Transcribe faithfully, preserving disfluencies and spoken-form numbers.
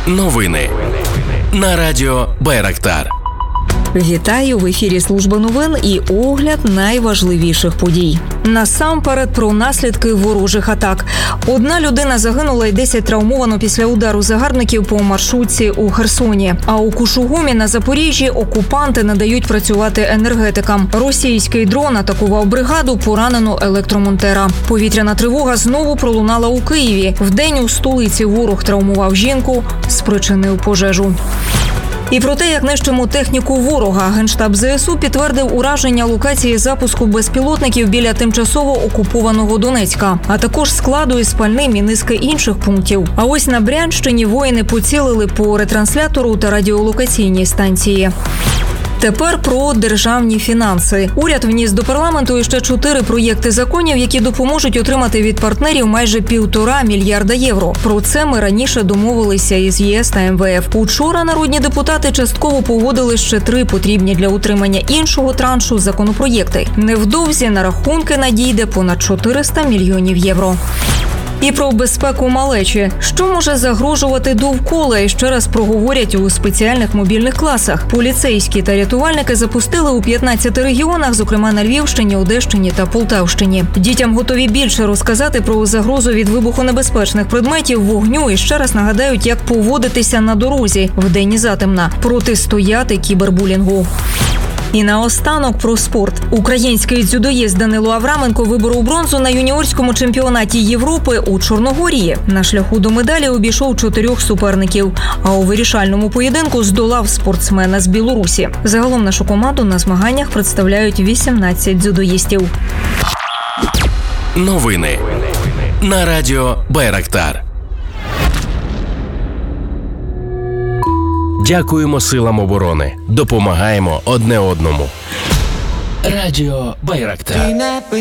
Новини на радіо Байрактар. Вітаю! В ефірі служба новин і огляд найважливіших подій. Насамперед про наслідки ворожих атак. Одна людина загинула і десять травмовано після удару загарбників по маршрутці у Херсоні. А у Кушугумі на Запоріжжі окупанти не дають працювати енергетикам. Російський дрон атакував бригаду, поранено електромонтера. Повітряна тривога знову пролунала у Києві. Вдень у столиці ворог травмував жінку, спричинив пожежу. І про те, як нищимо техніку ворога, Генштаб зе ес у підтвердив ураження локації запуску безпілотників біля тимчасово окупованого Донецька, а також складу із пальним і низки інших пунктів. А ось на Брянщині воїни поцілили по ретранслятору та радіолокаційній станції. Тепер про державні фінанси. Уряд вніс до парламенту іще чотири проєкти законів, які допоможуть отримати від партнерів майже півтора мільярда євро. Про це ми раніше домовилися із є ес та ем ве еф. Учора народні депутати частково погодили ще три потрібні для утримання іншого траншу законопроєкти. Невдовзі на рахунки надійде понад чотириста мільйонів євро. І про безпеку малечі. Що може загрожувати довкола, і ще раз проговорять у спеціальних мобільних класах. Поліцейські та рятувальники запустили у п'ятнадцяти регіонах, зокрема на Львівщині, Одещині та Полтавщині. Дітям готові більше розказати про загрозу від вибухонебезпечних предметів, вогню і ще раз нагадають, як поводитися на дорозі вдень і затемна, протистояти кібербулінгу. І наостанок про спорт. Український дзюдоїст Данило Авраменко виборов бронзу на юніорському чемпіонаті Європи у Чорногорії. На шляху до медалі обійшов чотирьох суперників, а у вирішальному поєдинку здолав спортсмена з Білорусі. Загалом нашу команду на змаганнях представляють вісімнадцять дзюдоїстів. Новини на радіо Байрактар. Дякуємо силам оборони. Допомагаємо одне одному. Радіо Байрактар.